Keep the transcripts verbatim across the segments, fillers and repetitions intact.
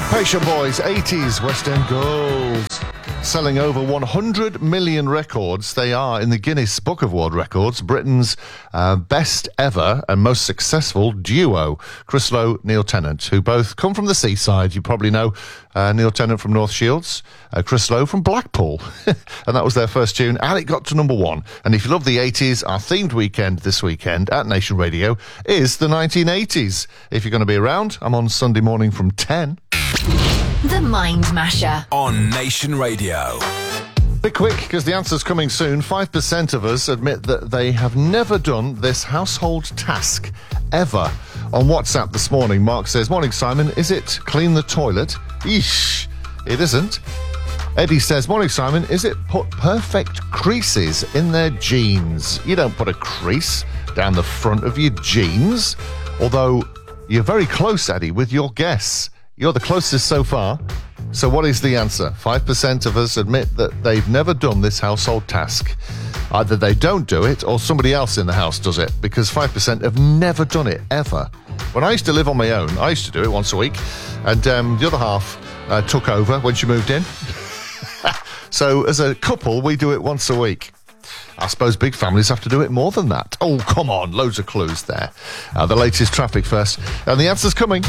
Pet Shop Boys, eighties West End Girls. Selling over one hundred million records. They are in the Guinness Book of World Records, Britain's uh, best ever and most successful duo, Chris Lowe, Neil Tennant, who both come from the seaside. You probably know uh, Neil Tennant from North Shields, uh, Chris Lowe from Blackpool. And that was their first tune, and it got to number one. And if you love the eighties, our themed weekend this weekend at Nation Radio is the nineteen eighties. If you're going to be around, I'm on Sunday morning from ten. The Mind Masher on Nation Radio. Bit quick, because the answer's coming soon. five percent of us admit that they have never done this household task, ever. On WhatsApp this morning, Mark says, "Morning, Simon. Is it clean the toilet?" Eesh, it isn't. Eddie says, "Morning, Simon. Is it put perfect creases in their jeans?" You don't put a crease down the front of your jeans. Although, you're very close, Eddie, with your guess. You're the closest so far. So what is the answer? five percent of us admit that they've never done this household task. Either they don't do it or somebody else in the house does it, because five percent have never done it, ever. When I used to live on my own, I used to do it once a week, and um, the other half uh, took over when she moved in. So as a couple, we do it once a week. I suppose big families have to do it more than that. Oh, come on, loads of clues there. Uh, the latest traffic first, and the answer's coming.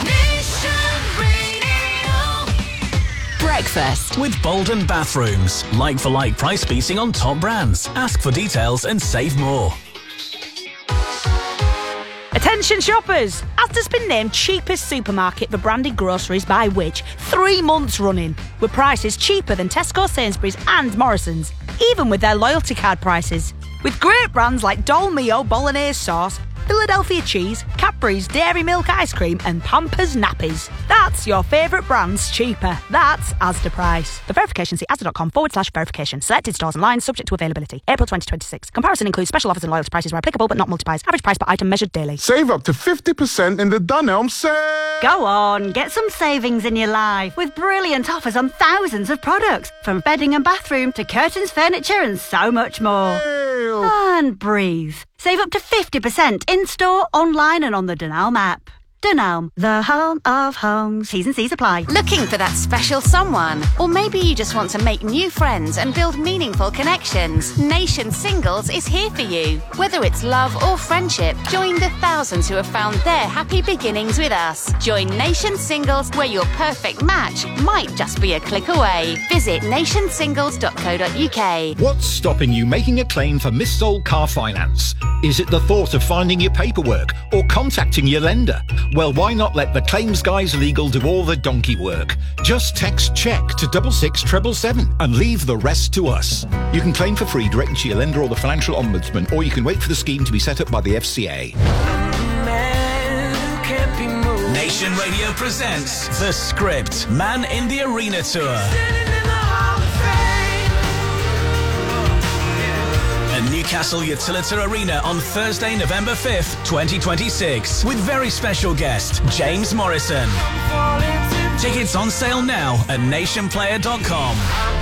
Breakfast with Bolden Bathrooms. Like-for-like price beating on top brands. Ask for details and save more. Attention shoppers! Asda's been named cheapest supermarket for branded groceries by Which three months running, with prices cheaper than Tesco, Sainsbury's and Morrison's, even with their loyalty card prices. With great brands like Dolmio Bolognese sauce, Philadelphia cheese, Cadbury's Dairy Milk ice cream and Pampers nappies. That's your favourite brands cheaper. That's Asda price. For verification, see asda.com forward slash verification. Selected stores and lines subject to availability. April twenty twenty-six. Comparison includes special offers and loyalty prices where applicable but not multiplies. Average price per item measured daily. Save up to fifty percent in the Dunelm sale. Go on, get some savings in your life with brilliant offers on thousands of products, from bedding and bathroom to curtains, furniture and so much more. Ew. And breathe. Save up to fifty percent in-store, online and on the Dunelm app. Dunelm, the home of homes. T's and C's apply. Looking for that special someone? Or maybe you just want to make new friends and build meaningful connections. Nation Singles is here for you. Whether it's love or friendship, join the thousands who have found their happy beginnings with us. Join Nation Singles, where your perfect match might just be a click away. Visit nation singles dot co dot uk. What's stopping you making a claim for missold car finance? Is it the thought of finding your paperwork or contacting your lender? Well, why not let the Claims Guys Legal do all the donkey work? Just text CHECK to double six seven seven seven and leave the rest to us. You can claim for free directly to your lender or the Financial Ombudsman, or you can wait for the scheme to be set up by the F C A. Nation Radio presents The Script, Man in the Arena Tour. At Newcastle Utilita Arena on Thursday, November fifth, twenty twenty-six, with very special guest, James Morrison. Tickets on sale now at nation player dot com.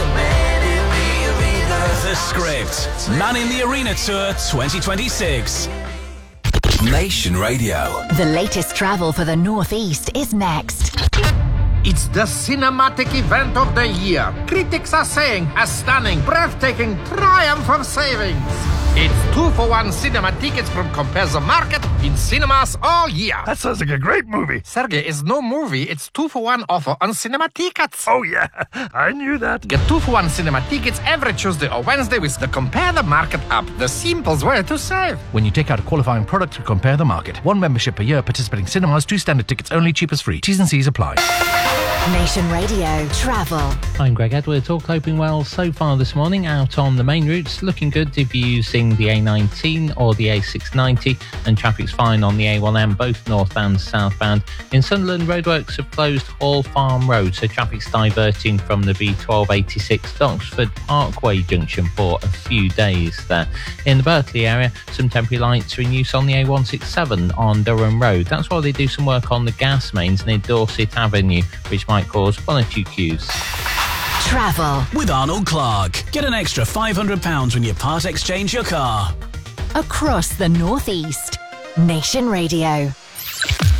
The Script, Man in the Arena Tour twenty twenty-six. Nation Radio. The latest travel for the Northeast is next. It's the cinematic event of the year. Critics are saying a stunning, breathtaking triumph of savings. It's two for one cinema tickets from Compare the Market in cinemas all year. That sounds like a great movie. Sergey, it's no movie. It's two for one offer on cinema tickets. Oh, yeah. I knew that. Get two for one cinema tickets every Tuesday or Wednesday with the Compare the Market app. The simplest way to save. When you take out a qualifying product to Compare the Market. One membership per year, participating cinemas, two standard tickets only, cheapest free. T's and C's apply. Nation Radio Travel. I'm Greg Edwards. All coping well so far this morning out on the main routes. Looking good if you're using the A nineteen or the A six ninety, and traffic's fine on the A one M, both north and southbound. In Sunderland, roadworks have closed Hall Farm Road, so traffic's diverting from the B twelve eighty-six Doxford Parkway junction for a few days there. In the Berkeley area, some temporary lights are in use on the A one sixty-seven on Durham Road. That's while they do some work on the gas mains near Dorset Avenue, which might cause one or two queues. Travel with Arnold Clark. Get an extra five hundred pounds when you part exchange your car. Across the Northeast. Nation Radio.